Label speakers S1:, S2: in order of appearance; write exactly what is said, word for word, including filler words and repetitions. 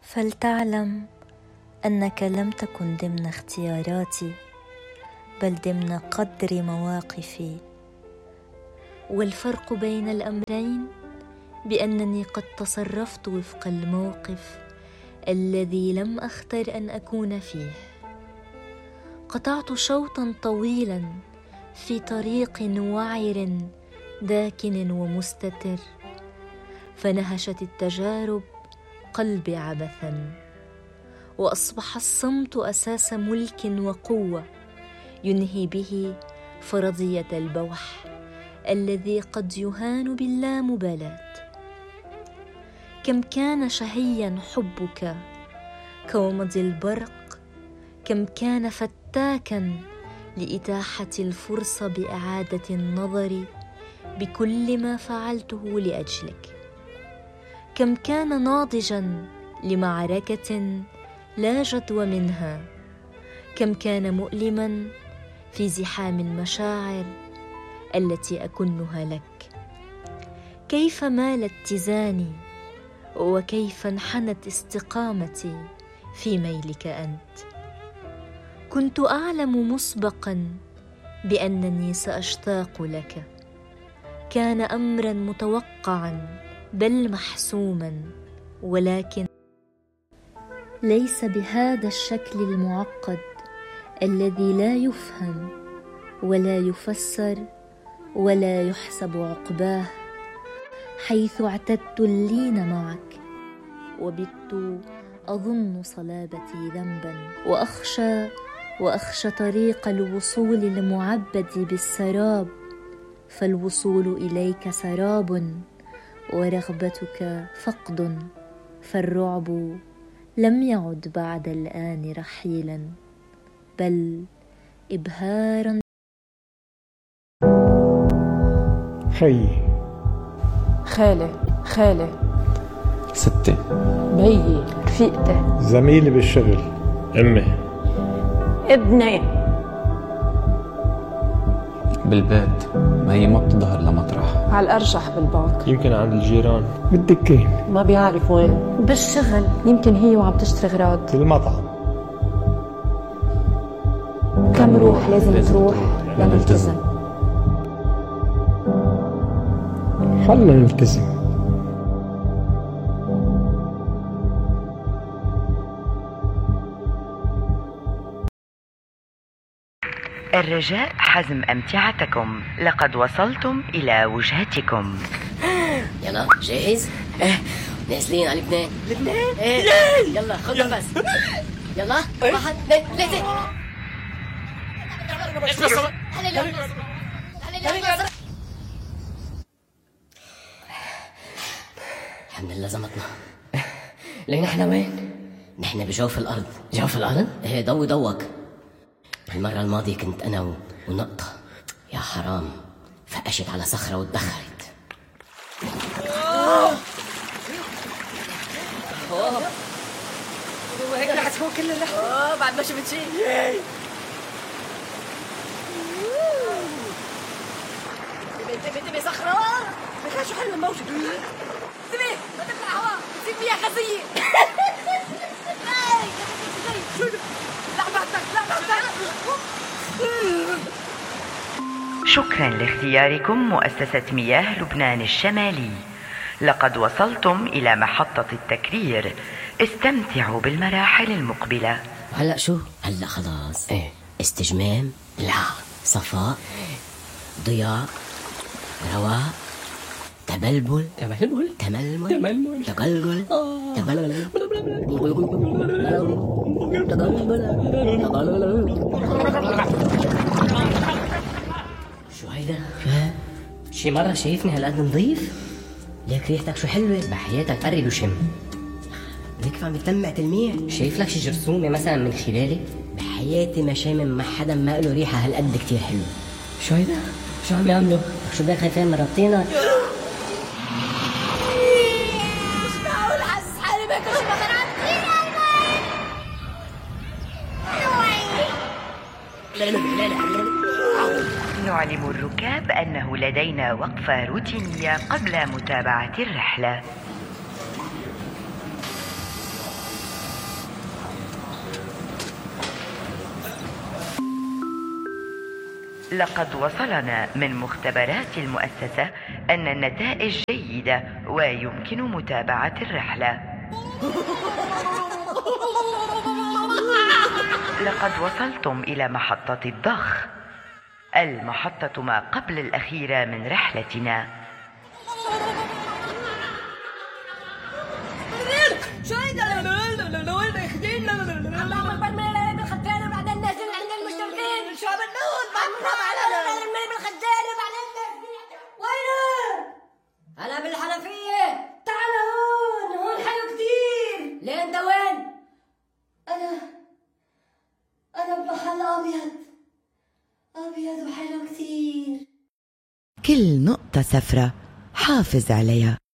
S1: فلتعلم أنك لم تكن ضمن اختياراتي، بل ضمن قدر مواقفي. والفرق بين الأمرين بأنني قد تصرفت وفق الموقف الذي لم أختر أن أكون فيه. قطعت شوطا طويلا في طريق وعر داكن ومستتر، فنهشت التجارب قلبي عبثا، وأصبح الصمت أساس ملك وقوة ينهي به فرضية البوح الذي قد يهان باللامبالاة. كم كان شهيا حبك كومض البرق، كم كان فتاكا لإتاحة الفرصة بإعادة النظر بكل ما فعلته لأجلك. كم كان ناضجا لمعركة لا جدوى منها، كم كان مؤلما في زحام المشاعر التي أكنها لك. كيف مال اتزاني وكيف انحنت استقامتي في ميلك أنت. كنت أعلم مسبقا بأنني سأشتاق لك، كان أمرا متوقعا بل محسوما، ولكن ليس بهذا الشكل المعقد الذي لا يفهم ولا يفسر ولا يحسب عقباه، حيث اعتدت اللين معك وبت أظن صلابتي ذنبا، وأخشى وأخشى طريق الوصول المعبد بالسراب، فالوصول إليك سراب ورغبتك فقد، فالرعب لم يعد بعد الآن رحيلا بل إبهارا.
S2: خي،
S3: خالة، خالة،
S2: ستة،
S3: بيي، رفيقتي،
S2: زميلي بالشغل، أمي،
S3: ابني،
S4: بالبيت. ما هي ما بتظهر لمطرح،
S3: على الأرجح بالبنك،
S2: يمكن عند الجيران، بالدكين،
S3: ما بيعرف وين، بالشغل، يمكن هي وعم تشتري غراض،
S2: بالمطعم.
S3: كم روح لازم, لازم تروح لنلتزم.
S2: خلنا نلتزم.
S5: الرجاء حزم أمتعتكم، لقد وصلتم إلى وجهتكم.
S6: يلا جاهز؟ ايه نازلين على لبنان.
S7: لبنان؟
S6: ايه يلا خذ نفس. يلا واحد اثنين ثلاثة. الحمد لله زمتنا. لين احنا وين؟ نحن بجوف الأرض. جوف الأرض؟ ايه ضوي ضوك. المرة الماضية كنت أنا ونقطة، يا حرام فقشت على صخرة واتدخلت. أوه أوه وهيك رح تكون كل اللحظة. أوه بعد ما شفت شيء. تبي تبي تبي صخرة؟ بخير شو حلو الموجة. تبي ما تبلع هواء بتصير فيها خزية.
S5: شكرا لاختياركم مؤسسة مياه لبنان الشمالي. لقد وصلتم إلى محطة التكرير، استمتعوا بالمراحل المقبلة.
S6: هلأ شو؟ هلأ خلاص. ايه استجمام؟ لا. صفاء؟ ضياء؟ رواء؟ تبلبل؟ تبلبل؟ تململ؟ تململ؟ تقلقل؟ تبلبل؟ شو هيدا؟ شي مرة شايفني هالقد نظيف؟ ليك ريحتك شو حلوة، بحياتك قرب وشم. ليك عم بتلمع تلميع. شايف لك شي جرثومة مثلا من خلالي؟ بحياتي ما شامم مع حدا ما له ريحة هالقد كتير حلوة. شو هيدا؟ شو عم يعملوا؟ شو بدك خايفين من ربطينا؟ مش معقول حاسس حالي باكل شي بغير عن
S5: نعلم الركاب أنه لدينا وقفة روتينية قبل متابعة الرحلة. لقد وصلنا من مختبرات المؤسسة أن النتائج جيدة ويمكن متابعة الرحلة. لقد وصلتم إلى محطة الضخ، المحطة ما قبل الأخيرة من رحلتنا.
S6: أنا بالحنفية، تعال هون، هون حلو كتير. ليه أنت وين؟
S7: أنا أنا بمحل أبيض أبيض وحلو كتير.
S8: كل نقطة سفرة حافظ عليها.